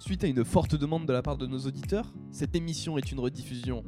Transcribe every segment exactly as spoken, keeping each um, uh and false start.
Suite à une forte demande de la part de nos auditeurs, cette émission est une rediffusion.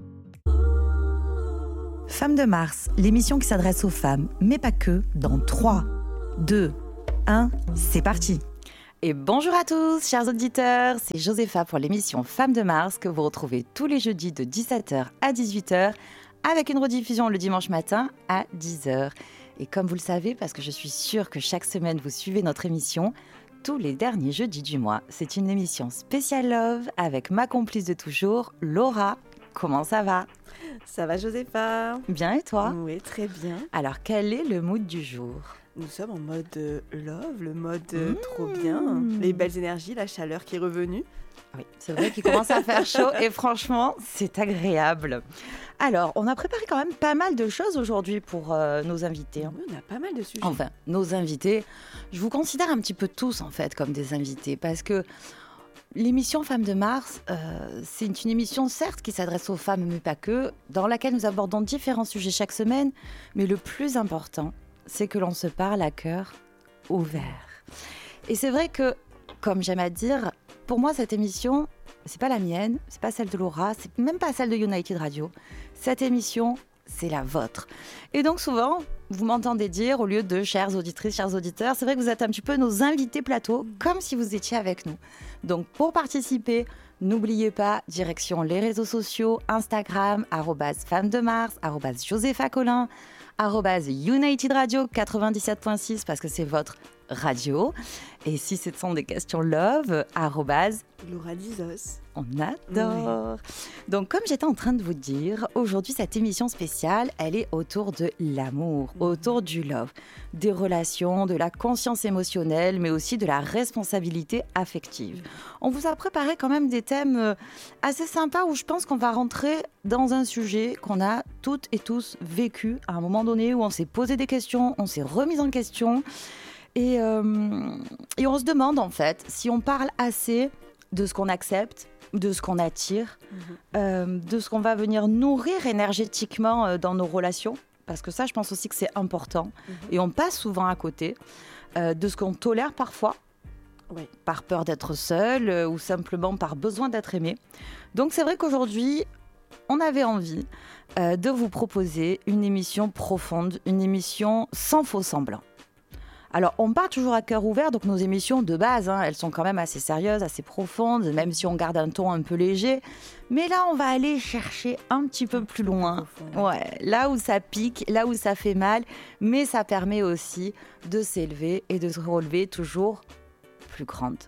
Femmes de Mars, l'émission qui s'adresse aux femmes, mais pas que, dans trois, deux, un, c'est parti. Et bonjour à tous, chers auditeurs, c'est Josépha pour l'émission Femmes de Mars que vous retrouvez tous les jeudis de dix-sept heures à dix-huit heures avec une rediffusion le dimanche matin à dix heures. Et comme vous le savez, parce que je suis sûre que chaque semaine vous suivez notre émission, tous les derniers jeudis du mois, c'est une émission spéciale Love avec ma complice de toujours, Laura. Comment ça va ? Ça va Josépha ? Bien et toi ? Oui, très bien. Alors quel est le mood du jour ? Nous sommes en mode euh, love, le mode euh, Mmh. trop bien, les belles énergies, la chaleur qui est revenue. Oui, c'est vrai qu'il commence à faire chaud et franchement, c'est agréable. Alors, on a préparé quand même pas mal de choses aujourd'hui pour euh, nos invités. hein. Oui, on a pas mal de sujets. Enfin, nos invités, je vous considère un petit peu tous en fait comme des invités parce que l'émission Femmes de Mars, euh, c'est une émission certes qui s'adresse aux femmes mais pas que, dans laquelle nous abordons différents sujets chaque semaine, mais le plus important, c'est que l'on se parle à cœur ouvert. Et c'est vrai que, comme j'aime à dire, pour moi cette émission, c'est pas la mienne, c'est pas celle de Laura, c'est même pas celle de United Radio. Cette émission, c'est la vôtre. Et donc souvent, vous m'entendez dire, au lieu de chères auditrices, chers auditeurs, c'est vrai que vous êtes un petit peu nos invités plateau, comme si vous étiez avec nous. Donc pour participer, n'oubliez pas, direction les réseaux sociaux, Instagram, arobase femmes de Mars, arobase Josépha Collin, arobase United Radio quatre-vingt-dix-sept point six, parce que c'est votre radio. Et si ce sont des questions love, arobase Laura Dizos. on adore. Oui. Donc, comme j'étais en train de vous dire, aujourd'hui, cette émission spéciale, elle est autour de l'amour, mmh. autour du love, des relations, de la conscience émotionnelle, mais aussi de la responsabilité affective. Mmh. On vous a préparé quand même des thèmes assez sympas où je pense qu'on va rentrer dans un sujet qu'on a toutes et tous vécu à un moment donné où on s'est posé des questions, on s'est remis en question et, euh, et on se demande en fait si on parle assez de ce qu'on accepte, de ce qu'on attire, mmh. euh, de ce qu'on va venir nourrir énergétiquement euh, dans nos relations, parce que ça, je pense aussi que c'est important, mmh. et on passe souvent à côté, euh, de ce qu'on tolère parfois, oui. par peur d'être seul, euh, ou simplement par besoin d'être aimé. Donc c'est vrai qu'aujourd'hui, on avait envie euh, de vous proposer une émission profonde, une émission sans faux semblants. Alors, on part toujours à cœur ouvert, donc nos émissions de base, hein, elles sont quand même assez sérieuses, assez profondes, même si on garde un ton un peu léger. Mais là, on va aller chercher un petit peu plus loin, ouais, là où ça pique, là où ça fait mal, mais ça permet aussi de s'élever et de se relever toujours plus grande.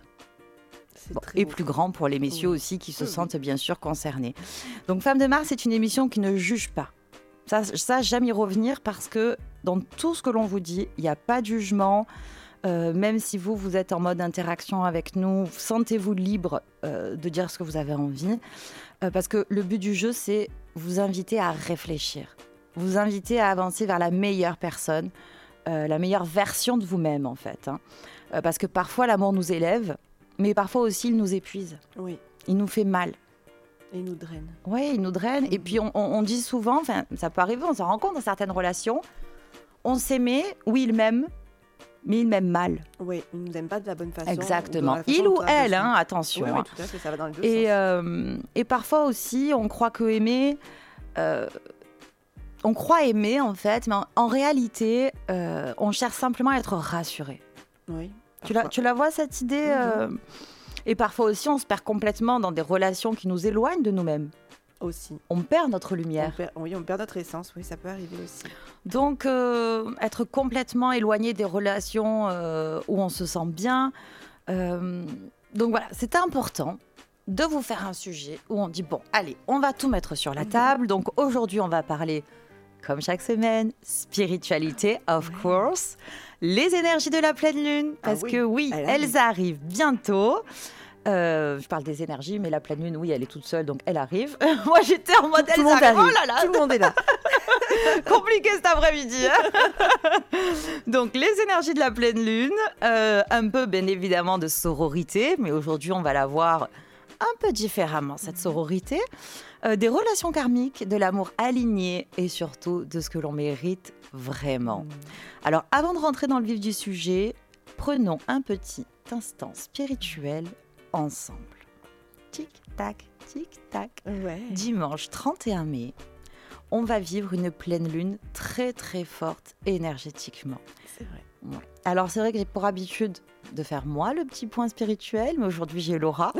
Bon, et plus grand pour les messieurs oui. aussi qui se oui. sentent bien sûr concernés. Donc, Femmes de Mars, c'est une émission qui ne juge pas. Ça, ça j'aime y revenir parce que dans tout ce que l'on vous dit, il n'y a pas de jugement. Euh, même si vous, vous êtes en mode interaction avec nous, sentez-vous libre euh, de dire ce que vous avez envie. Euh, parce que le but du jeu, c'est vous inviter à réfléchir. Vous inviter à avancer vers la meilleure personne, euh, la meilleure version de vous-même, en fait. Hein. Euh, parce que parfois, l'amour nous élève, mais parfois aussi, il nous épuise. Oui. Il nous fait mal. Et il nous draine. Oui, il nous draine. Mmh. Et puis, on, on, on dit souvent, enfin, ça peut arriver, on s'en rend compte dans certaines relations, on s'aimait, oui, il m'aime, mais il m'aime mal. Oui, il ne nous aime pas de la bonne façon. Exactement. Il ou elle, hein, attention. Oui, oui, tout à fait, ça va dans les deux et, sens. Euh, et parfois aussi, on croit que aimer... Euh, on croit aimer, en fait, mais en, en réalité, euh, on cherche simplement à être rassuré. Oui. Tu la, tu la vois, cette idée mm-hmm. euh, Et parfois aussi, on se perd complètement dans des relations qui nous éloignent de nous-mêmes. Aussi. On perd notre lumière. On perd, oui, on perd notre essence, oui, ça peut arriver aussi. Donc, euh, être complètement éloigné des relations euh, où on se sent bien. Euh, donc voilà, c'est important de vous faire un sujet où on dit, bon, allez, on va tout mettre sur la table. Donc aujourd'hui, on va parler, comme chaque semaine, spiritualité, of ouais. course. Les énergies de la pleine lune, parce ah oui, que oui, elles arrive. arrivent bientôt. Euh, je parle des énergies, mais la pleine lune, oui, elle est toute seule, donc elle arrive. Moi, j'étais en mode, tout, elle tout arrive. arrive. Oh là là. Tout le monde est là. Compliqué cet après-midi. Hein. Donc, les énergies de la pleine lune, euh, un peu, bien évidemment, de sororité, mais aujourd'hui, on va la voir un peu différemment, cette sororité. Euh, des relations karmiques, de l'amour aligné et surtout de ce que l'on mérite vraiment. Alors, avant de rentrer dans le vif du sujet, prenons un petit instant spirituel ensemble. tic-tac, tic-tac. Ouais. Dimanche trente et un mai, on va vivre une pleine lune très très forte énergétiquement. C'est vrai. Ouais. Alors c'est vrai que j'ai pour habitude de faire moi le petit point spirituel, mais aujourd'hui j'ai Laura.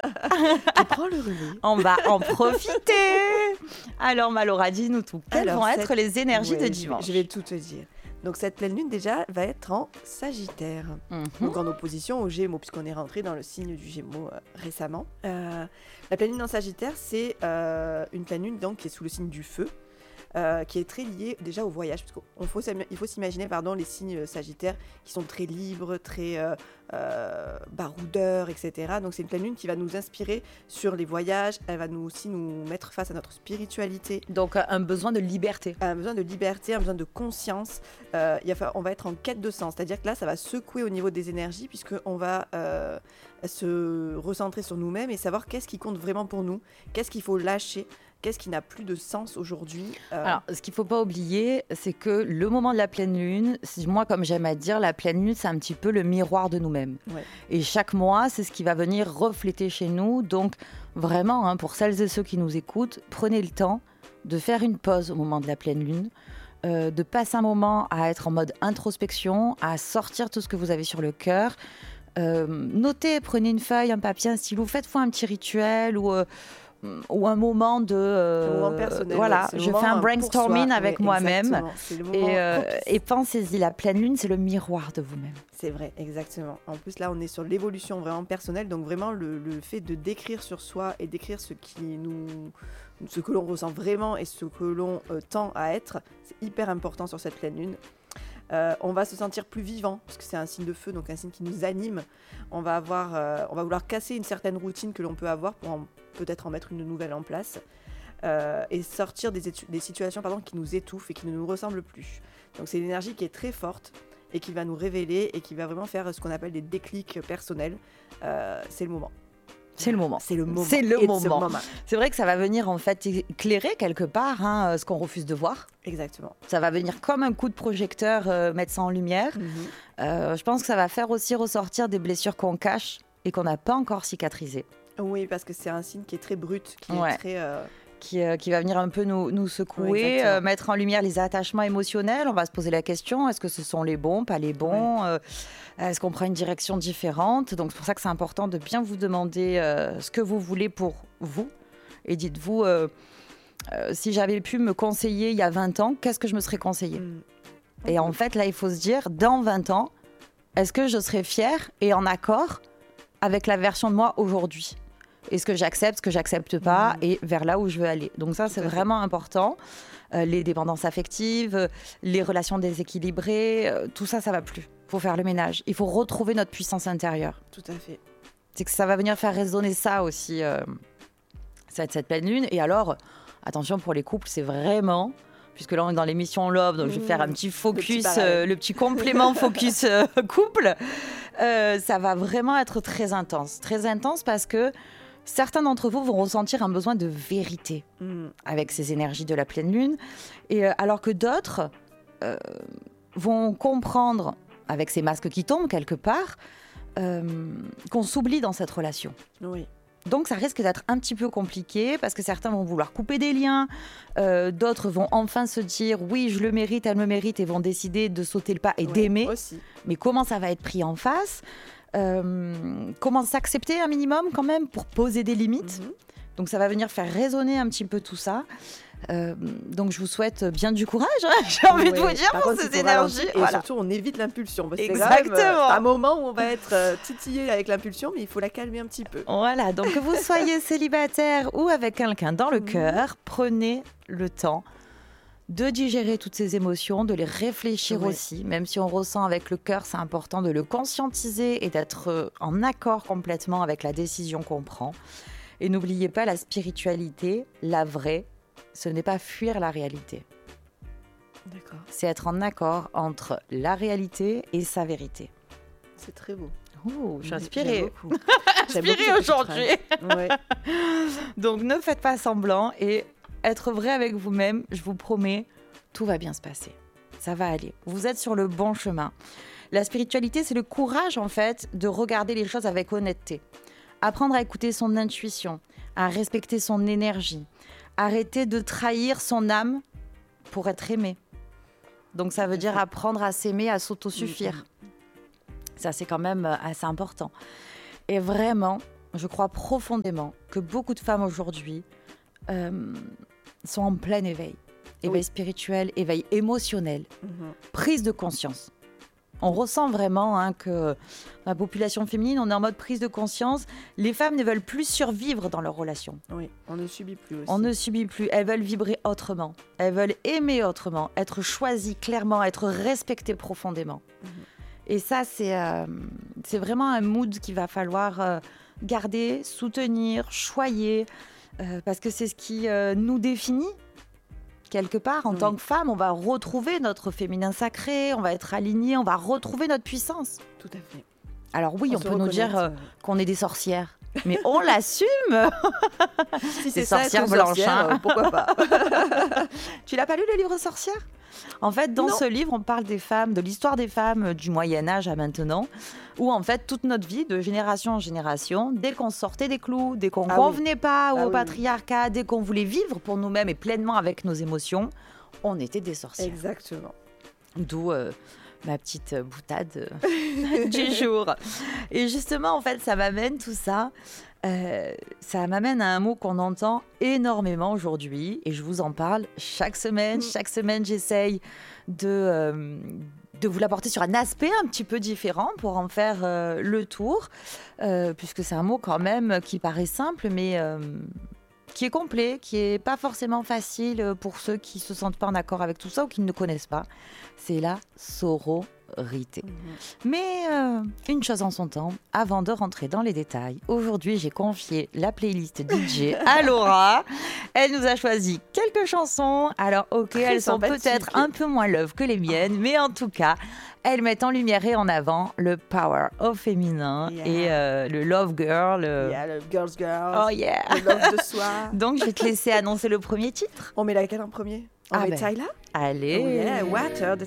Tu prends le relais. On va en profiter. Alors ma Laura, dis-nous tout. Quelles Alors, vont cette- être les énergies Ouais, de je vais- dimanche? Je vais tout te dire. Donc cette pleine lune déjà va être en Sagittaire. Mhm. Donc en opposition aux Gémeaux, puisqu'on est rentré dans le signe du Gémeaux euh, récemment. Euh, la pleine lune en Sagittaire, c'est euh, une pleine lune donc, qui est sous le signe du feu, euh, qui est très liée déjà au voyage. Parce qu'on faut, s'im- il faut s'imaginer pardon, les signes Sagittaires qui sont très libres, très euh, euh, baroudeurs, et cetera. Donc c'est une pleine lune qui va nous inspirer sur les voyages. Elle va nous, aussi nous mettre face à notre spiritualité, Donc euh, un besoin de liberté. un besoin de liberté, un besoin de conscience. Euh, il va falloir- on va être en quête de sens, c'est-à-dire que là, ça va secouer au niveau des énergies, puisqu'on va euh, se recentrer sur nous-mêmes et savoir qu'est-ce qui compte vraiment pour nous, qu'est-ce qu'il faut lâcher, qu'est-ce qui n'a plus de sens aujourd'hui. Euh, Alors, ce qu'il ne faut pas oublier, c'est que le moment de la pleine lune, c'est- moi, comme j'aime à dire, la pleine lune, c'est un petit peu le miroir de nous-mêmes. Ouais. Et chaque mois, c'est ce qui va venir refléter chez nous. Donc, vraiment, hein, pour celles et ceux qui nous écoutent, prenez le temps de faire une pause au moment de la pleine lune, euh, de passer un moment à être en mode introspection, à sortir tout ce que vous avez sur le cœur. Euh, notez, prenez une feuille, un papier, un stylo, faites-vous un petit rituel ou... euh, ou un moment de euh, un moment personnel. voilà, ouais, c'est le je moment, fais un euh, pour brainstorming soi. avec Ouais, moi-même exactement. C'est le moment et, euh, propice. et pensez-y, la pleine lune c'est le miroir de vous-même. C'est vrai, exactement. En plus, là, on est sur l'évolution vraiment personnelle. Donc, vraiment, le, le fait de décrire sur soi et d'écrire ce qui nous, ce que l'on ressent vraiment et ce que l'on euh, tend à être, c'est hyper important sur cette pleine lune. Euh, on va se sentir plus vivant, parce que c'est un signe de feu, donc un signe qui nous anime. On va, avoir, euh, on va vouloir casser une certaine routine que l'on peut avoir pour en- peut-être en mettre une nouvelle en place. Euh, et sortir des, étu- des situations pardon, qui nous étouffent et qui ne nous ressemblent plus. Donc c'est une énergie qui est très forte et qui va nous révéler et qui va vraiment faire ce qu'on appelle des déclics personnels. Euh, c'est le moment. C'est le moment. C'est le moment. C'est le Et de ce moment. C'est vrai que ça va venir en fait éclairer quelque part hein, ce qu'on refuse de voir. Exactement. Ça va venir comme un coup de projecteur euh, mettre ça en lumière. Euh, je pense que ça va faire aussi ressortir des blessures qu'on cache et qu'on n'a pas encore cicatrisées. Oui, parce que c'est un signe qui est très brut, qui Ouais. est très... euh, Qui, euh, qui va venir un peu nous, nous Oui, secouer, exactement. euh, mettre en lumière les attachements émotionnels. On va se poser la question, est-ce que ce sont les bons, pas les bons euh, Est-ce qu'on prend une direction différente? Donc c'est pour ça que c'est important de bien vous demander euh, ce que vous voulez pour vous. Et dites-vous, euh, euh, si j'avais pu me conseiller il y a vingt ans, qu'est-ce que je me serais conseillé? mm. Et en fait, là, il faut se dire, dans vingt ans, est-ce que je serai fière et en accord avec la version de moi aujourd'hui? Est-ce que j'accepte, ce que j'accepte pas, Mhm. et vers là où je veux aller? Donc ça, c'est à fait. vraiment important. Euh, les dépendances affectives, euh, les relations déséquilibrées, euh, tout ça, ça va plus. Il faut faire le ménage. Il faut retrouver notre puissance intérieure. Tout à fait. C'est que ça va venir faire résonner ça aussi, euh, cette, cette pleine lune. Et alors, attention pour les couples, c'est vraiment... Puisque là, on est dans l'émission Love, donc je vais Mmh, faire un petit focus, parallèle. euh, le petit complément focus euh, couple. Euh, ça va vraiment être très intense. Très intense parce que certains d'entre vous vont ressentir un besoin de vérité Mm. avec ces énergies de la pleine lune. Et, euh, alors que d'autres euh, vont comprendre, avec ces masques qui tombent quelque part, euh, qu'on s'oublie dans cette relation. Oui. Donc ça risque d'être un petit peu compliqué parce que certains vont vouloir couper des liens, euh, d'autres vont enfin se dire oui je le mérite, elle me mérite et vont décider de sauter le pas et Ouais, d'aimer. aussi. Mais comment ça va être pris en face? Euh, Comment s'accepter un minimum quand même pour poser des limites? Mhm. Donc ça va venir faire résonner un petit peu tout ça. Euh, donc je vous souhaite bien du courage, hein, j'ai envie de Ouais. vous dire, Par pour contre, ces il faut énergies. ralentir Et Voilà. surtout, on évite l'impulsion. Parce que c'est quand même, Exactement. euh, un moment où on va être euh, titillé avec l'impulsion, mais il faut la calmer un petit peu. Voilà, donc que vous soyez célibataire ou avec quelqu'un dans le Mhm. cœur, prenez le temps de digérer toutes ces émotions, de les réfléchir Ouais. aussi. Même si on ressent avec le cœur, c'est important de le conscientiser et d'être euh, en accord complètement avec la décision qu'on prend. Et n'oubliez pas la spiritualité, la vraie, ce n'est pas fuir la réalité. D'accord. C'est être en accord entre la réalité et sa vérité. C'est très beau. Oh, je suis J'aime inspirée. beaucoup. J'aime beaucoup Inspirée cette aujourd'hui. phrase. Ouais. Donc ne faites pas semblant et être vrai avec vous-même, je vous promets, tout va bien se passer. Ça va aller. Vous êtes sur le bon chemin. La spiritualité, c'est le courage en fait de regarder les choses avec honnêteté, apprendre à écouter son intuition, à respecter son énergie, arrêter de trahir son âme pour être aimé. Donc ça veut dire apprendre à s'aimer, à s'autosuffire. Ça, c'est quand même assez important. Et vraiment, je crois profondément que beaucoup de femmes aujourd'hui euh, sont en plein éveil. Éveil oui. spirituel, éveil émotionnel, mm-hmm. prise de conscience. On ressent vraiment hein, que la population féminine, on est en mode prise de conscience. Les femmes ne veulent plus survivre dans leurs relations. Oui, on ne subit plus aussi. On ne subit plus. Elles veulent vibrer autrement. Elles veulent aimer autrement, être choisies clairement, être respectées profondément. Mm-hmm. Et ça, c'est, euh, c'est vraiment un mood qu'il va falloir euh, garder, soutenir, choyer, euh, parce que c'est ce qui euh, nous définit. Quelque part, en oui. tant que femme, on va retrouver notre féminin sacré, on va être aligné, on va retrouver notre puissance. Tout à fait. Alors oui, on, on peut nous dire euh, qu'on est des sorcières, mais on l'assume. Si c'est ça, sorcières blanches, hein. euh, pourquoi pas. Tu l'as pas lu, le livre Sorcières ? En fait, dans non. ce livre, on parle des femmes, de l'histoire des femmes du Moyen-Âge à maintenant, où en fait, toute notre vie, de génération en génération, dès qu'on sortait des clous, dès qu'on ne ah convenait oui. pas ah au oui. patriarcat, dès qu'on voulait vivre pour nous-mêmes et pleinement avec nos émotions, on était des sorcières. Exactement. D'où euh, ma petite boutade du jour. Et justement, en fait, ça m'amène tout ça. Euh, ça m'amène à un mot qu'on entend énormément aujourd'hui et je vous en parle chaque semaine. Chaque semaine, j'essaye de, euh, de vous l'apporter sur un aspect un petit peu différent pour en faire euh, le tour, euh, puisque c'est un mot quand même qui paraît simple, mais euh, qui est complet, qui n'est pas forcément facile pour ceux qui ne se sentent pas en accord avec tout ça ou qui ne le connaissent pas. C'est la sororité. Mmh. Mais euh, une chose en son temps, avant de rentrer dans les détails, aujourd'hui j'ai confié la playlist D J à Laura. Elle nous a choisi quelques chansons. Alors ok, Très elles sont peut-être un peu moins love que les miennes, oh. mais en tout cas, elles mettent en lumière et en avant le power au féminin yeah. et euh, le love girl. Euh... Yeah, le girls girls. Oh yeah. Le love de soi. Donc je vais te laisser annoncer le premier titre. On met laquelle en premier ? On ah met ben. Tyla ? Allez. Oh yeah, Water de